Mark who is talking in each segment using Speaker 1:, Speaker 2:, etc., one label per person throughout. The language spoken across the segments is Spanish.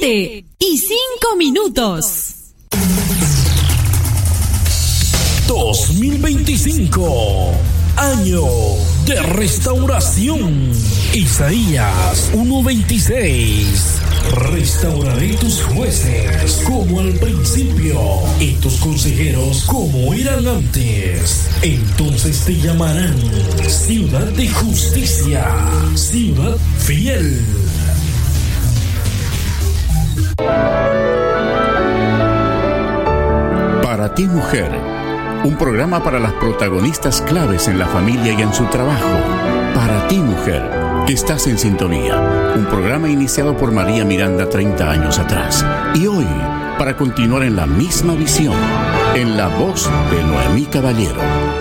Speaker 1: 7:05.
Speaker 2: 2025, año de restauración. Isaías 1:26. Restauraré tus jueces como al principio y tus consejeros como eran antes. Entonces te llamarán ciudad de justicia, ciudad fiel.
Speaker 3: Para ti, mujer, un programa para las protagonistas claves en la familia y en su trabajo. Para ti, mujer, que estás en sintonía. Un programa iniciado por María Miranda 30 años atrás. Y hoy, para continuar en la misma visión, en la voz de Noemí Caballero.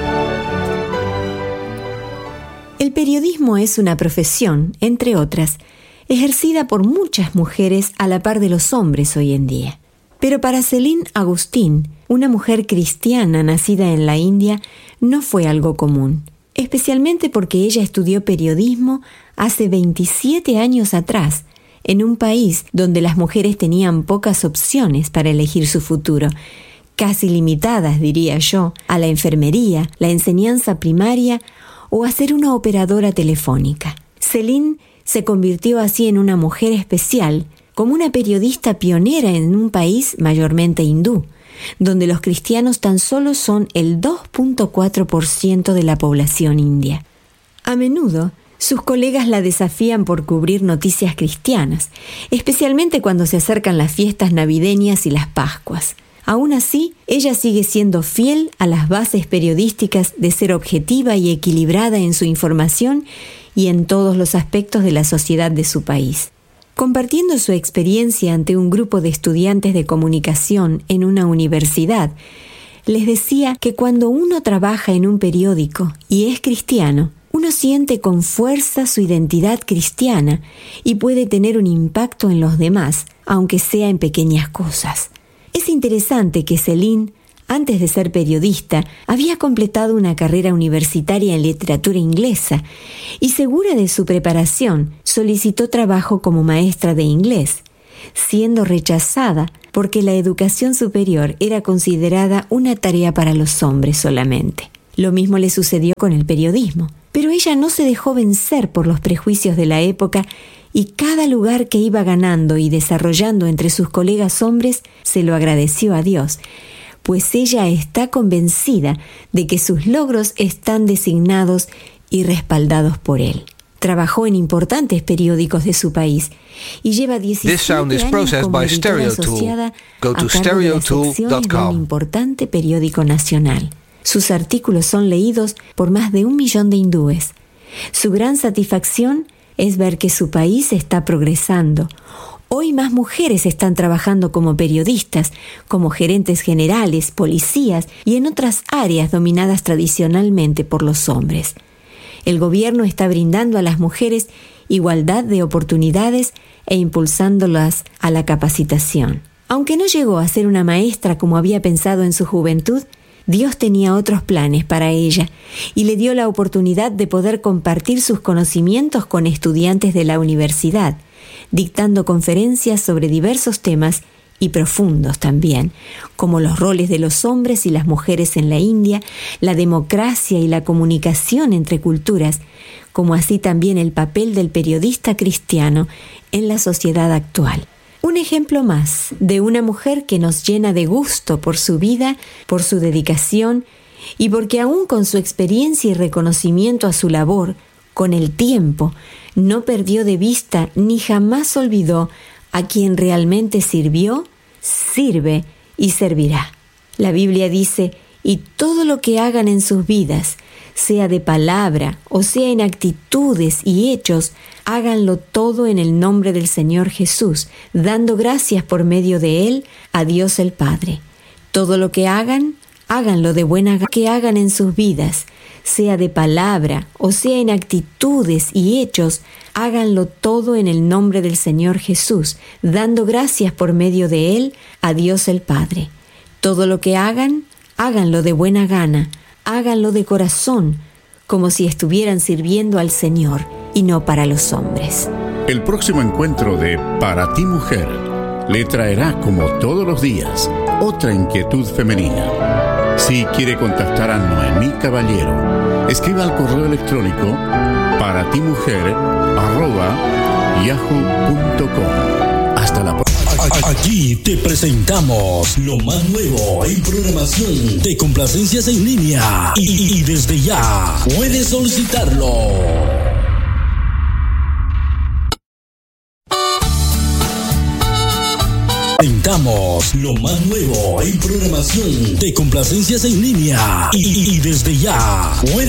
Speaker 4: El periodismo es una profesión, entre otras, ejercida por muchas mujeres a la par de los hombres hoy en día. Pero para Céline Agustín, una mujer cristiana nacida en la India, no fue algo común, especialmente porque ella estudió periodismo hace 27 años atrás, en un país donde las mujeres tenían pocas opciones para elegir su futuro, casi limitadas, diría yo, a la enfermería, la enseñanza primaria o a ser una operadora telefónica. Céline se convirtió así en una mujer especial, como una periodista pionera en un país mayormente hindú, donde los cristianos tan solo son el 2.4% de la población india. A menudo, sus colegas la desafían por cubrir noticias cristianas, especialmente cuando se acercan las fiestas navideñas y las Pascuas. Aún así, ella sigue siendo fiel a las bases periodísticas de ser objetiva y equilibrada en su información y en todos los aspectos de la sociedad de su país. Compartiendo su experiencia ante un grupo de estudiantes de comunicación en una universidad, les decía que cuando uno trabaja en un periódico y es cristiano, uno siente con fuerza su identidad cristiana y puede tener un impacto en los demás, aunque sea en pequeñas cosas. Es interesante que Céline, antes de ser periodista, había completado una carrera universitaria en literatura inglesa y, segura de su preparación, solicitó trabajo como maestra de inglés, siendo rechazada porque la educación superior era considerada una tarea para los hombres solamente. Lo mismo le sucedió con el periodismo, pero ella no se dejó vencer por los prejuicios de la época y cada lugar que iba ganando y desarrollando entre sus colegas hombres se lo agradeció a Dios, pues ella está convencida de que sus logros están designados y respaldados por él. Trabajó en importantes periódicos de su país y lleva 17 años como editora asociada a cargo de la sección de un importante periódico nacional. Sus artículos son leídos por más de 1 millón de hindúes. Su gran satisfacción es ver que su país está progresando. Hoy más mujeres están trabajando como periodistas, como gerentes generales, policías y en otras áreas dominadas tradicionalmente por los hombres. El gobierno está brindando a las mujeres igualdad de oportunidades e impulsándolas a la capacitación. Aunque no llegó a ser una maestra como había pensado en su juventud, Dios tenía otros planes para ella y le dio la oportunidad de poder compartir sus conocimientos con estudiantes de la universidad, dictando conferencias sobre diversos temas y profundos también, como los roles de los hombres y las mujeres en la India, la democracia y la comunicación entre culturas, como así también el papel del periodista cristiano en la sociedad actual. Un ejemplo más de una mujer que nos llena de gusto por su vida, por su dedicación y porque aún con su experiencia y reconocimiento a su labor, con el tiempo, no perdió de vista ni jamás olvidó a quien realmente sirvió, sirve y servirá. La Biblia dice: y todo lo que hagan en sus vidas, sea de palabra o sea en actitudes y hechos, háganlo todo en el nombre del Señor Jesús, dando gracias por medio de Él a Dios el Padre. Todo lo que hagan, háganlo de buena gana. Que hagan en sus vidas, sea de palabra o sea en actitudes y hechos, háganlo todo en el nombre del Señor Jesús, dando gracias por medio de Él a Dios el Padre. Todo lo que hagan, háganlo de buena gana, háganlo de corazón, como si estuvieran sirviendo al Señor y no para los hombres.
Speaker 3: El próximo encuentro de Para ti, mujer, le traerá, como todos los días, otra inquietud femenina. Si quiere contactar a Noemí Caballero, escriba al correo electrónico paratimujer@yahoo.com. Hasta la próxima.
Speaker 2: Aquí te presentamos lo más nuevo en programación de complacencias en línea y desde ya puedes solicitarlo. Presentamos lo más nuevo en programación de complacencias en línea y desde ya puedes